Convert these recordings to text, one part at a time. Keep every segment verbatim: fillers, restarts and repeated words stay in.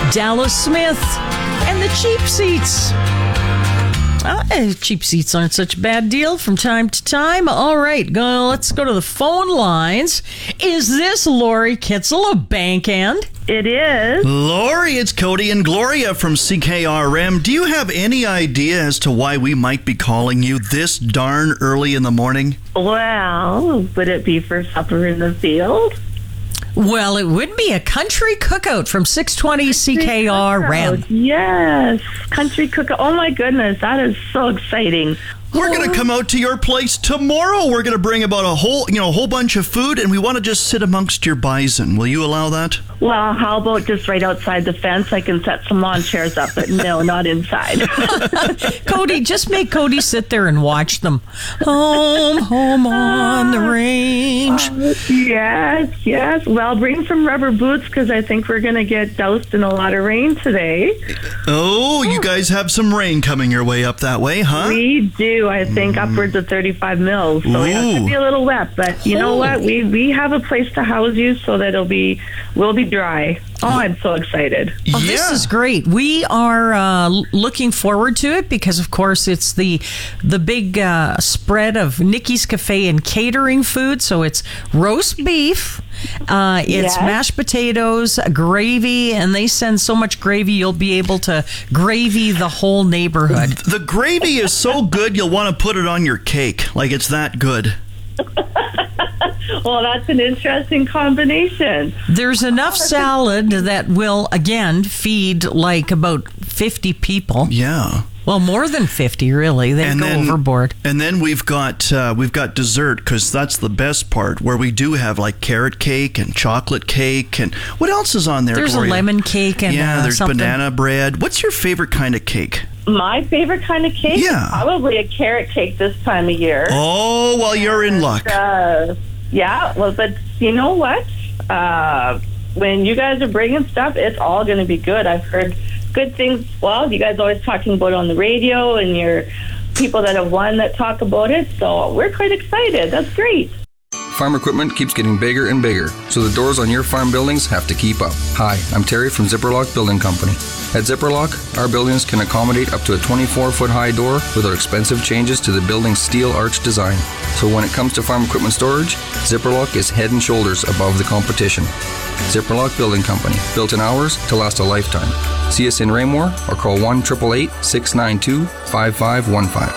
Dallas Smith, and the Cheap Seats. Uh, cheap seats aren't such a bad deal from time to time. All right, go, let's go to the phone lines. Is this Lori Kitzel of Bank End? It is. Lori, it's Cody and Gloria from C K R M. Do you have any idea as to why we might be calling you this darn early in the morning? Well, would it be for supper in the field? Well, it would be a country cookout from six twenty C K R M. Yes, country cookout. Oh my goodness, that is so exciting. We're going to come out to your place tomorrow. We're going to bring about a whole, you know, a whole bunch of food, and we want to just sit amongst your bison. Will you allow that? Well, how about just right outside the fence? I can set some lawn chairs up, but no, not inside. Cody, just make Cody sit there and watch them. Home, home on the range. Uh, yes, yes. Well, bring some rubber boots because I think we're going to get doused in a lot of rain today. Oh, you guys have some rain coming your way up that way, huh? We do. I think mm. upwards of thirty-five mils. So yeah, it could be a little wet, but you know what? We we have a place to house you so that it'll be we'll be dry. Oh, I'm so excited. Oh, yeah. This is great. We are uh, looking forward to it because, of course, it's the the big uh, spread of Nikki's Cafe and catering food. So it's roast beef, uh, it's yes. mashed potatoes, gravy, and they send so much gravy you'll be able to gravy the whole neighborhood. The gravy is so good you'll want to put it on your cake. Like it's that good. Well, that's an interesting combination. There's enough salad that will, again, feed like about fifty people. Yeah. Well, more than fifty, really. They go then, overboard. And then we've got uh, we've got dessert because that's the best part, where we do have like carrot cake and chocolate cake and what else is on there? There's Gloria? a lemon cake and yeah, uh, there's something. banana bread. What's your favorite kind of cake? My favorite kind of cake? Yeah. Probably a carrot cake this time of year. Oh, well, you're in luck. Uh, yeah, well, but you know what? Uh, when you guys are bringing stuff, it's all going to be good. I've heard good things. Well, you guys always talking about it on the radio, and your people that have won that talk about it. So we're quite excited. That's great. Farm equipment keeps getting bigger and bigger, so the doors on your farm buildings have to keep up. Hi, I'm Terry from Zipperlock Building Company. At Zipperlock, our buildings can accommodate up to a twenty-four foot high door without expensive changes to the building's steel arch design. So when it comes to farm equipment storage, Zipperlock is head and shoulders above the competition. Zipperlock Building Company, built in hours to last a lifetime. See us in Raymore or call one eight eight eight, six nine two, five five one five.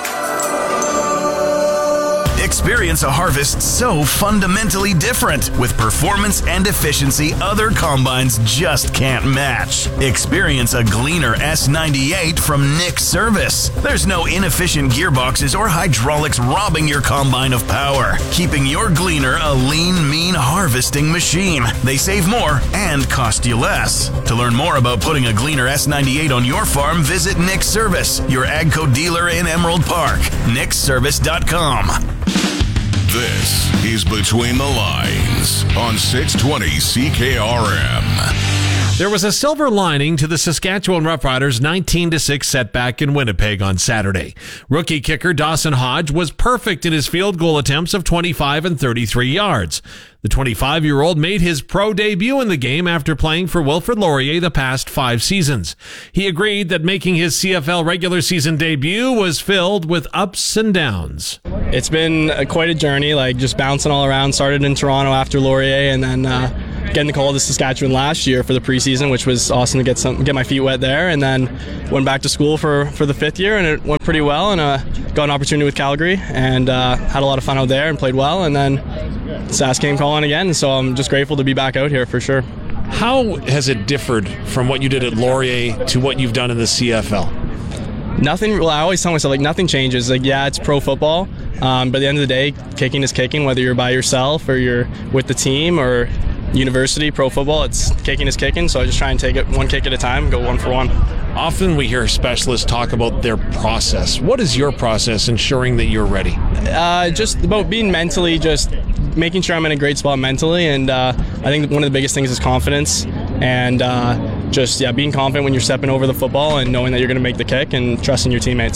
Experience a harvest so fundamentally different with performance and efficiency other combines just can't match. Experience a Gleaner S ninety-eight from Nick Service. There's no inefficient gearboxes or hydraulics robbing your combine of power, keeping your Gleaner a lean, mean harvesting machine. They save more and cost you less. To learn more about putting a Gleaner S ninety-eight on your farm, visit Nick Service, your AGCO dealer in Emerald Park. nick service dot com. This is Between the Lines on six twenty C K R M. There was a silver lining to the Saskatchewan Roughriders' nineteen to six setback in Winnipeg on Saturday. Rookie kicker Dawson Hodge was perfect in his field goal attempts of twenty-five and thirty-three yards. The twenty-five-year-old made his pro debut in the game after playing for Wilfrid Laurier the past five seasons. He agreed that making his C F L regular season debut was filled with ups and downs. It's been a, quite a journey, like just bouncing all around. Started in Toronto after Laurier, and then uh, getting the call to Saskatchewan last year for the preseason, which was awesome to get some get my feet wet there. And then went back to school for, for the fifth year, and it went pretty well. And uh, got an opportunity with Calgary, and uh, had a lot of fun out there, and played well. And then Sask came calling again, so I'm just grateful to be back out here for sure. How has it differed from what you did at Laurier to what you've done in the C F L? Nothing. Well, I always tell myself, like, nothing changes. Like, yeah, it's pro football, um, but at the end of the day, kicking is kicking, whether you're by yourself or you're with the team or university, pro football, it's kicking is kicking. So I just try and take it one kick at a time, go one for one. Often we hear specialists talk about their process. What is your process ensuring that you're ready? Uh, just about being mentally, just making sure I'm in a great spot mentally, and uh, I think one of the biggest things is confidence, and uh, just yeah, being confident when you're stepping over the football and knowing that you're going to make the kick and trusting your teammates.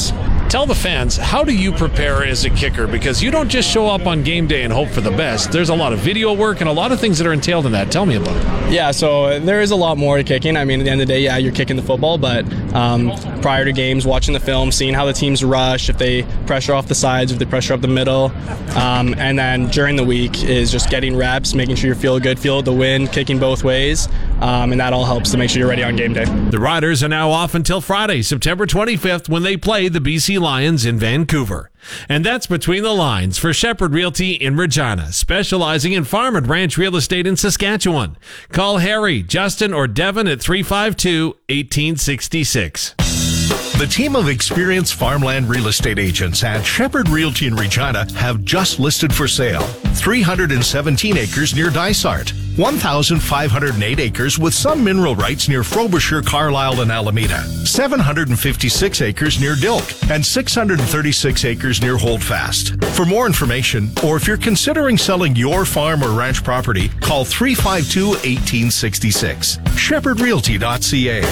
Tell the fans, how do you prepare as a kicker? Because you don't just show up on game day and hope for the best. There's a lot of video work and a lot of things that are entailed in that. Tell me about it. Yeah, so there is a lot more to kicking. I mean, at the end of the day, yeah, you're kicking the football, but um, prior to games, watching the film, seeing how the teams rush, if they pressure off the sides, if they pressure up the middle, um, and then during the week is just getting reps, making sure you feel good, feel the wind, kicking both ways, um, and that all helps to make sure you're ready on game day. The Riders are now off until Friday, September twenty-fifth, when they play the B C Lions in Vancouver. And that's Between the Lines for Shepherd Realty in Regina, specializing in farm and ranch real estate in Saskatchewan. Call Harry, Justin, or Devin at three five two, one eight six six. The team of experienced farmland real estate agents at Shepherd Realty in Regina have just listed for sale three hundred seventeen acres near Dysart, one thousand five hundred eight acres with some mineral rights near Frobisher, Carlisle, and Alameda, seven hundred fifty-six acres near Dilk, and six hundred thirty-six acres near Holdfast. For more information, or if you're considering selling your farm or ranch property, call three five two, one eight six six. shepherd realty dot c a.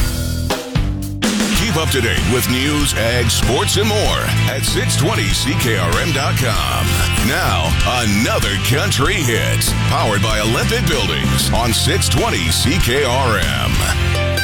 Keep up to date with news, ag, sports, and more at six twenty C K R M dot com. Now, another country hit, powered by Olympic Buildings on six twenty C K R M.